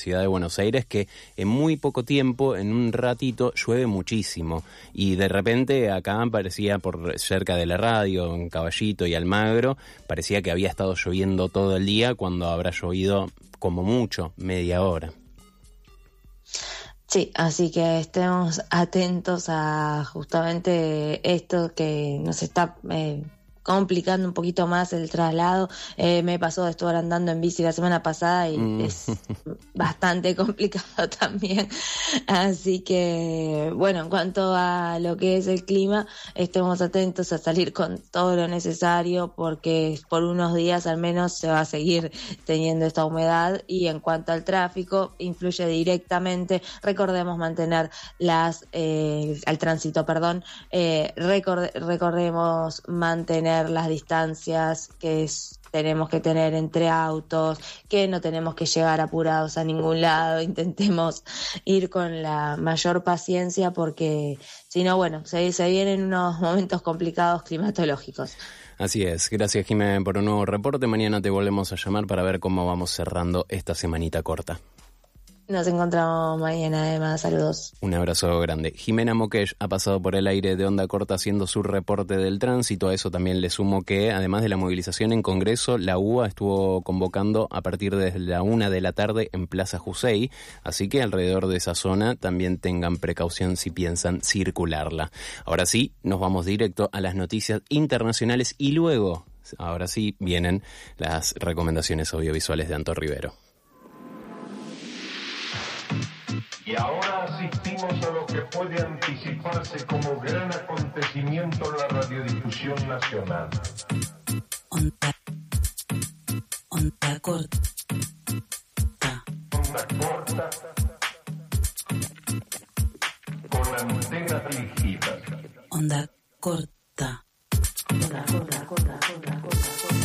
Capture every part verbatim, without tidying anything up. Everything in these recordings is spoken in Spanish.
ciudad de Buenos Aires, que en muy poco tiempo, en un ratito, llueve muchísimo. Y de repente acá parecía, por cerca de la radio, en Caballito y Almagro, parecía que había estado lloviendo todo el día, cuando habrá llovido como mucho, media hora. Sí, así que estemos atentos a justamente esto que nos está eh, complicando un poquito más el traslado. Eh, me pasó de estar andando en bici la semana pasada y mm. es bastante complicado también. Así que, bueno, en cuanto a lo que es el clima, estemos atentos a salir con todo lo necesario, porque por unos días al menos se va a seguir teniendo esta humedad. Y en cuanto al tráfico, influye directamente. Recordemos mantener las, eh, al tránsito, perdón, eh, record- recordemos mantener las distancias que es, tenemos que tener entre autos, que no tenemos que llegar apurados a ningún lado. Intentemos ir con la mayor paciencia, porque si no, bueno, se, se vienen unos momentos complicados climatológicos. Así es. Gracias, Jimé, por un nuevo reporte. Mañana te volvemos a llamar para ver cómo vamos cerrando esta semanita corta. Nos encontramos mañana, además. Saludos. Un abrazo grande. Jimena Moquesh ha pasado por el aire de Onda Corta haciendo su reporte del tránsito. A eso también le sumo que, además de la movilización en Congreso, la U A estuvo convocando a partir de la una de la tarde en Plaza Jusey. Así que alrededor de esa zona también tengan precaución si piensan circularla. Ahora sí, nos vamos directo a las noticias internacionales y luego, ahora sí, vienen las recomendaciones audiovisuales de Anto Rivero. Y ahora asistimos a lo que puede anticiparse como gran acontecimiento en la radiodifusión nacional. Onda, onda corta. Onda corta. Con antenas dirigidas. Onda corta. Onda corta, corta, corta, corta, corta.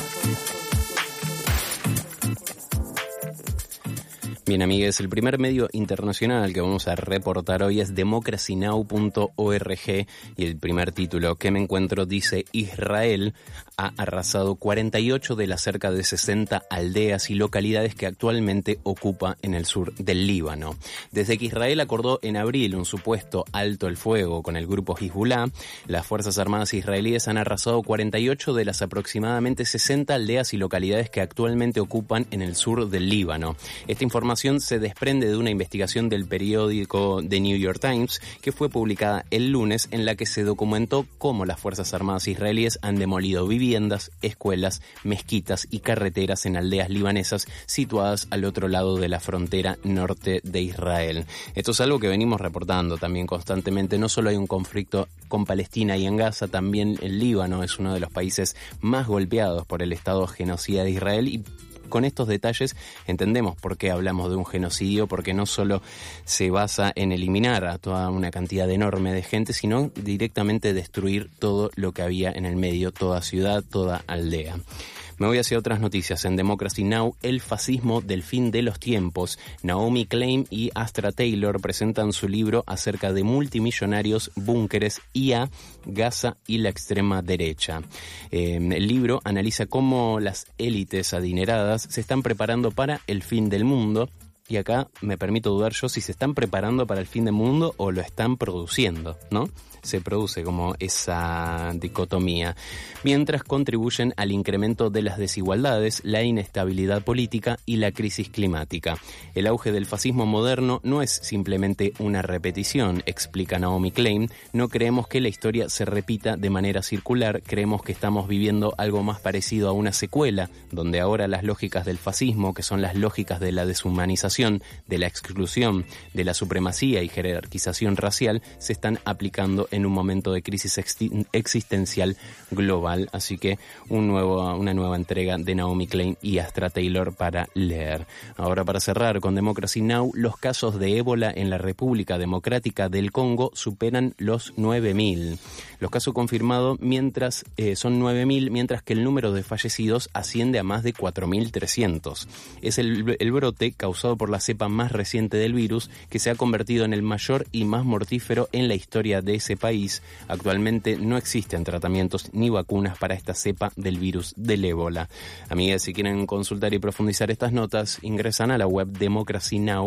Bien, amigues, el primer medio internacional que vamos a reportar hoy es democracy now punto org, y el primer título que me encuentro dice: Israel ha arrasado cuarenta y ocho de las cerca de sesenta aldeas y localidades que actualmente ocupa en el sur del Líbano. Desde que Israel acordó en abril un supuesto alto el fuego con el grupo Hezbollah, las Fuerzas Armadas israelíes han arrasado cuarenta y ocho de las aproximadamente sesenta aldeas y localidades que actualmente ocupan en el sur del Líbano. Esta información se desprende de una investigación del periódico The New York Times que fue publicada el lunes, en la que se documentó cómo las Fuerzas Armadas israelíes han demolido viviendas, escuelas, mezquitas y carreteras en aldeas libanesas situadas al otro lado de la frontera norte de Israel. Esto es algo que venimos reportando también constantemente. No solo hay un conflicto con Palestina y en Gaza, también el Líbano es uno de los países más golpeados por el Estado genocida de Israel, y con estos detalles entendemos por qué hablamos de un genocidio, porque no solo se basa en eliminar a toda una cantidad enorme de gente, sino directamente destruir todo lo que había en el medio, toda ciudad, toda aldea. Me voy hacia otras noticias. En Democracy Now!, el fascismo del fin de los tiempos. Naomi Klein y Astra Taylor presentan su libro acerca de multimillonarios, búnkeres, I A, Gaza y la extrema derecha. Eh, el libro analiza cómo las élites adineradas se están preparando para el fin del mundo. Y acá me permito dudar yo si se están preparando para el fin del mundo o lo están produciendo, ¿no? Se produce como esa dicotomía, mientras contribuyen al incremento de las desigualdades, la inestabilidad política y la crisis climática. El auge del fascismo moderno no es simplemente una repetición, explica Naomi Klein. No creemos que la historia se repita de manera circular, creemos que estamos viviendo algo más parecido a una secuela, donde ahora las lógicas del fascismo, que son las lógicas de la deshumanización, de la exclusión, de la supremacía y jerarquización racial, se están aplicando en un momento de crisis existencial global. Así que un nuevo, una nueva entrega de Naomi Klein y Astra Taylor para leer. Ahora, para cerrar con Democracy Now!, los casos de ébola en la República Democrática del Congo superan los nueve mil. Los casos confirmados mientras eh, son nueve mil, mientras que el número de fallecidos asciende a más de cuatro mil trescientos. Es el, el brote causado por la cepa más reciente del virus, que se ha convertido en el mayor y más mortífero en la historia de ese país. Actualmente no existen tratamientos ni vacunas para esta cepa del virus del ébola. Amigas, si quieren consultar y profundizar estas notas, ingresan a la web democracy now